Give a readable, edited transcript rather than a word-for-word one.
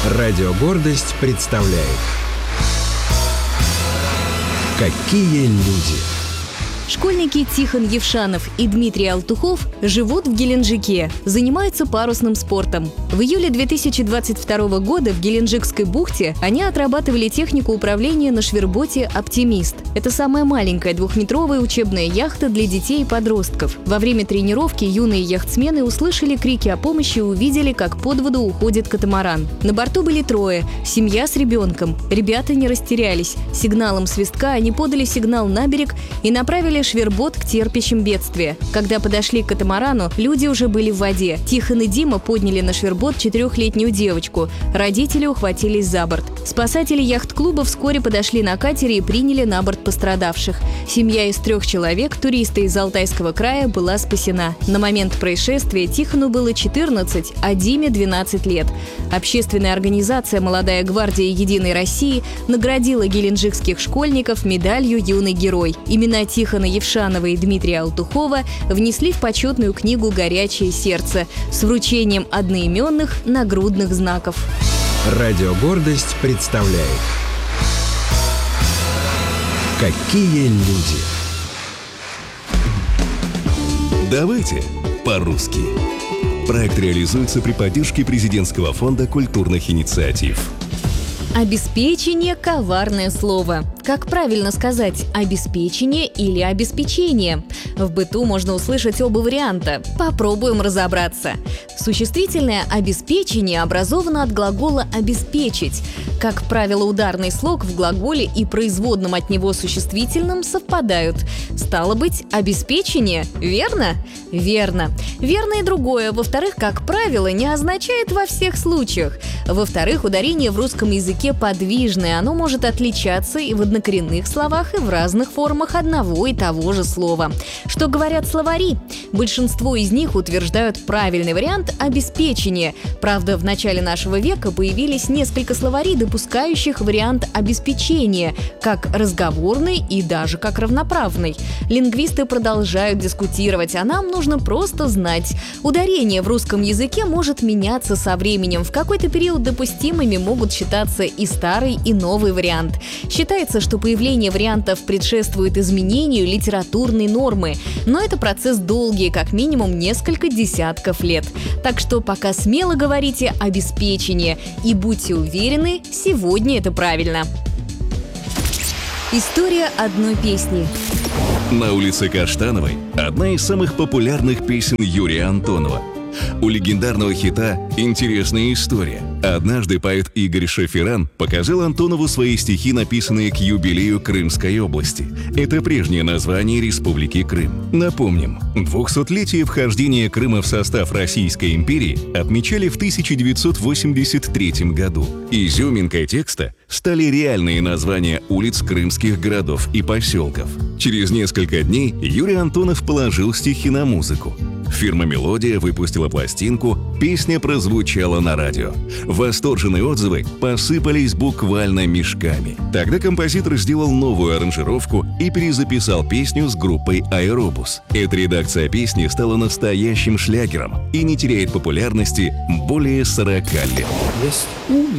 Радио «Гордость» представляет «Какие люди». Школьники Тихон Евшанов и Дмитрий Алтухов живут в Геленджике, занимаются парусным спортом. В июле 2022 года в Геленджикской бухте они отрабатывали технику управления на шверботе «Оптимист». Это самая маленькая двухметровая учебная яхта для детей и подростков. Во время тренировки юные яхтсмены услышали крики о помощи и увидели, как под воду уходит катамаран. На борту были трое – семья с ребенком. Ребята не растерялись. Сигналом свистка они подали сигнал на берег и направили швербот к терпящим бедствия. Когда подошли к катамарану, люди уже были в воде. Тихон и Дима подняли на швербот 4-летнюю девочку. Родители ухватились за борт. Спасатели яхт-клуба вскоре подошли на катере и приняли на борт пострадавших. Семья из 3 человек, туристы из Алтайского края, была спасена. На момент происшествия Тихону было 14, а Диме 12 лет. Общественная организация «Молодая гвардия Единой России» наградила геленджикских школьников медалью «Юный герой». Имена Тихона Евшанова и Дмитрия Алтухова внесли в почетную книгу «Горячее сердце» с вручением одноименных нагрудных знаков. Радио «Гордость» представляет «Какие люди». Давайте по-русски. Проект реализуется при поддержке Президентского фонда культурных инициатив. Обеспечение – коварное слово. Как правильно сказать – обеспечение или обеспечение? В быту можно услышать оба варианта. Попробуем разобраться. Существительное «обеспечение» образовано от глагола «обеспечить». Как правило, ударный слог в глаголе и производном от него существительном совпадают. Стало быть, обеспечение – верно? Верно. Верно и другое. Во-вторых, как правило, не означает во всех случаях. Во-вторых, ударение в русском языке подвижное. Оно может отличаться и в однокоренных словах, и в разных формах одного и того же слова. Что говорят словари? Большинство из них утверждают правильный вариант «обеспечение». Правда, в начале нашего века появились несколько словарей, допускающих вариант «обеспечение» как разговорный и даже как равноправный. Лингвисты продолжают дискутировать, а нам нужно просто знать. Ударение в русском языке может меняться со временем. В какой-то период допустимыми могут считаться и старый, и новый вариант. Считается, что появление вариантов предшествует изменению литературной нормы. Но это процесс долгий, как минимум несколько десятков лет. Так что пока смело говорите «обеспечение» и будьте уверены, сегодня это правильно. История одной песни. На улице Каштановой одна из самых популярных песен Юрия Антонова. У легендарного хита интересная история. Однажды поэт Игорь Шаферан показал Антонову свои стихи, написанные к юбилею Крымской области. Это прежнее название Республики Крым. Напомним, 200-летие вхождения Крыма в состав Российской империи отмечали в 1983 году. Изюминкой текста стали реальные названия улиц крымских городов и поселков. Через несколько дней Юрий Антонов положил стихи на музыку. Фирма «Мелодия» выпустила пластинку, песня прозвучала на радио. Восторженные отзывы посыпались буквально мешками. Тогда композитор сделал новую аранжировку и перезаписал песню с группой «Аэробус». Эта редакция песни стала настоящим шлягером и не теряет популярности более 40 лет.